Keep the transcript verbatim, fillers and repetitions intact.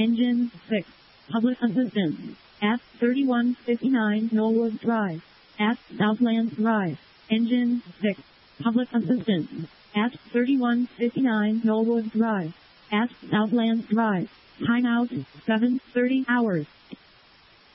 Engine six. Public assistance. At thirty-one fifty-nine Knollwood Drive. At Southland Drive. Engine six. Public assistance. At thirty-one fifty-nine Knollwood Drive. At Southland Drive. Timeout seven thirty hours.